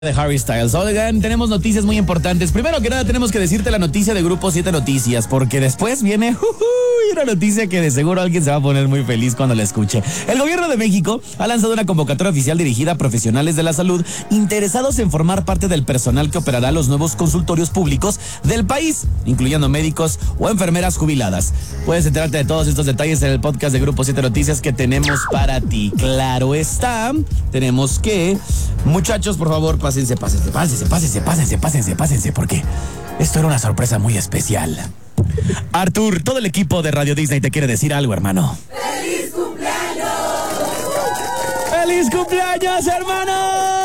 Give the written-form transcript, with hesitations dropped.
De Harry Styles. Oigan, tenemos noticias muy importantes. Primero que nada tenemos que decirte la noticia de Grupo 7 Noticias, porque después viene una noticia que de seguro alguien se va a poner muy feliz cuando la escuche. El gobierno de México ha lanzado una convocatoria oficial dirigida a profesionales de la salud interesados en formar parte del personal que operará los nuevos consultorios públicos del país, incluyendo médicos o enfermeras jubiladas. Puedes enterarte de todos estos detalles en el podcast de Grupo 7 Noticias que tenemos para ti. Claro está, tenemos que... Muchachos, por favor, pásense, porque esto era una sorpresa muy especial. Artur, todo el equipo de Radio Disney te quiere decir algo, hermano. ¡Feliz cumpleaños! ¡Feliz cumpleaños, hermano!